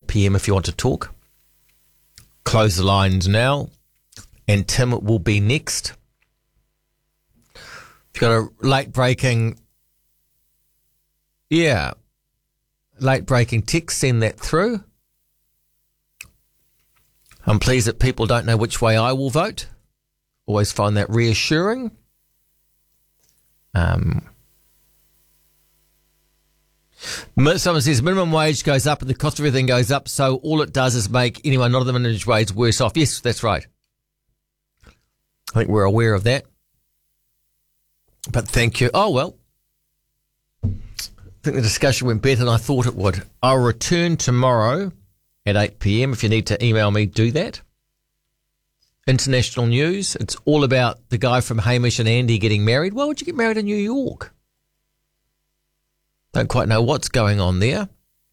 p.m. if you want to talk. Close the lines now, and Tim will be next. If you've got a late-breaking text, send that through. I'm pleased that people don't know which way I will vote. Always find that reassuring. Someone says minimum wage goes up and the cost of everything goes up, so all it does is make anyone not at the minimum wage worse off. Yes, that's right. I think we're aware of that. But thank you. Oh, well. I think the discussion went better than I thought it would. I'll return tomorrow at 8 p.m. If you need to email me, do that. International news. It's all about the guy from Hamish and Andy getting married. Why would you get married in New York? Don't quite know what's going on there.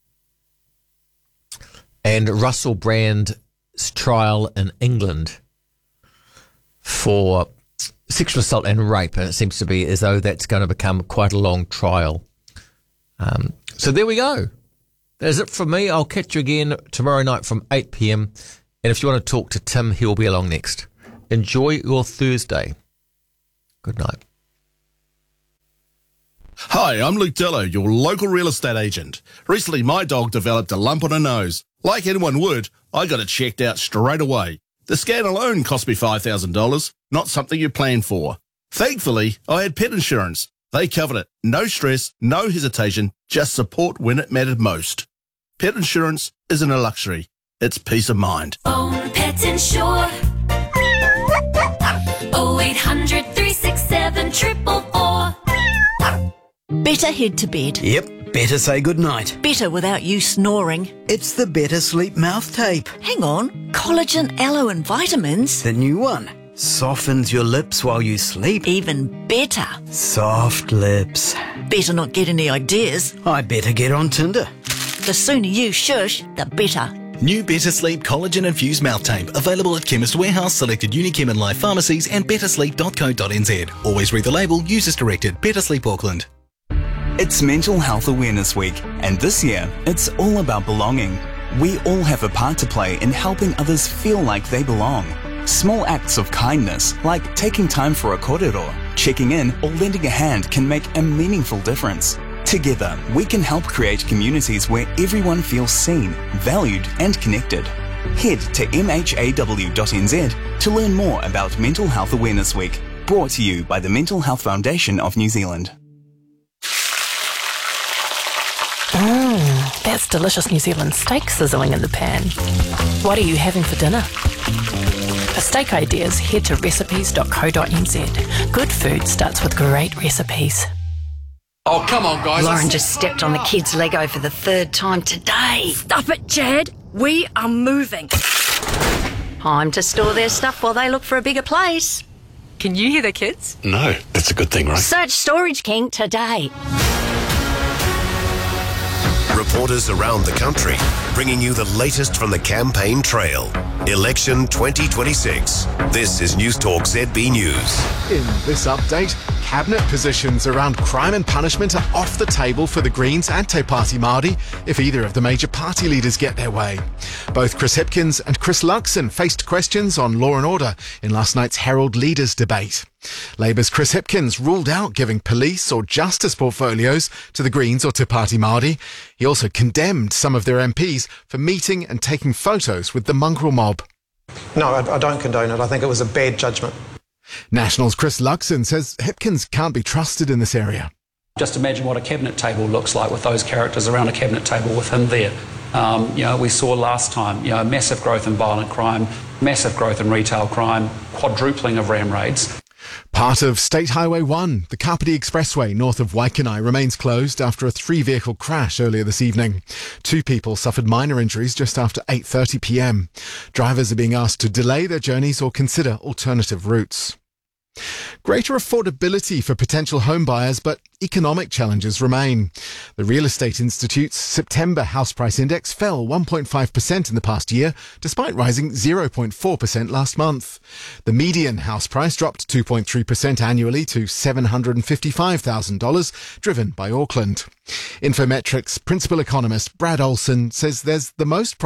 And Russell Brand's trial in England for sexual assault and rape. And it seems to be as though that's going to become quite a long trial. So there we go. That's it from me. I'll catch you again tomorrow night from 8 p.m. And if you want to talk to Tim, he'll be along next. Enjoy your Thursday. Good night. Hi, I'm Luke Dello, your local real estate agent. Recently, my dog developed a lump on her nose. Like anyone would, I got it checked out straight away. The scan alone cost me $5,000, not something you plan for. Thankfully, I had pet insurance. They covered it. No stress, no hesitation, just support when it mattered most. Pet insurance isn't a luxury. It's peace of mind. Own Pet Insure. 0800 367 444. Better head to bed. Yep, better say goodnight. Better without you snoring. It's the Better Sleep mouth tape. Hang on. Collagen, aloe and vitamins. The new one. Softens your lips while you sleep. Even better. Soft lips. Better not get any ideas. I better get on Tinder. The sooner you shush, the better. New Better Sleep Collagen Infused Mouth Tape. Available at Chemist Warehouse, selected Unichem and Life pharmacies and bettersleep.co.nz. Always read the label. Use as directed. Better Sleep Auckland. It's Mental Health Awareness Week, and this year, it's all about belonging. We all have a part to play in helping others feel like they belong. Small acts of kindness, like taking time for a korero, checking in, or lending a hand can make a meaningful difference. Together, we can help create communities where everyone feels seen, valued, and connected. Head to mhaw.nz to learn more about Mental Health Awareness Week, brought to you by the Mental Health Foundation of New Zealand. That's delicious New Zealand steak sizzling in the pan. What are you having for dinner? For steak ideas, head to recipes.co.nz. Good food starts with great recipes. Oh, come on, guys. Lauren just stepped on the kid's Lego for the third time today. Stop it, Jad. We are moving. Time to store their stuff while they look for a bigger place. Can you hear the kids? No, that's a good thing, right? Search Storage King today. Reporters around the country, bringing you the latest from the campaign trail. Election 2026. This is News Talk ZB News. In this update, Cabinet positions around crime and punishment are off the table for the Greens and Te Pāti Māori if either of the major party leaders get their way. Both Chris Hipkins and Chris Luxon faced questions on law and order in last night's Herald Leaders debate. Labour's Chris Hipkins ruled out giving police or justice portfolios to the Greens or Te Pāti Māori. He also condemned some of their MPs for meeting and taking photos with the mongrel mob. No, I don't condone it. I think it was a bad judgment. National's Chris Luxon says Hipkins can't be trusted in this area. Just imagine what a cabinet table looks like with those characters around a cabinet table with him there. We saw last time, massive growth in violent crime, massive growth in retail crime, quadrupling of ram raids. Part of State Highway 1, the Kapiti Expressway north of Waikanae, remains closed after a 3-vehicle crash earlier this evening. 2 people suffered minor injuries just after 8:30 p.m. Drivers are being asked to delay their journeys or consider alternative routes. Greater affordability for potential home buyers, but economic challenges remain. The Real Estate Institute's September house price index fell 1.5% in the past year, despite rising 0.4% last month. The median house price dropped 2.3% annually to $755,000, driven by Auckland. Infometrics principal economist Brad Olson says there's the most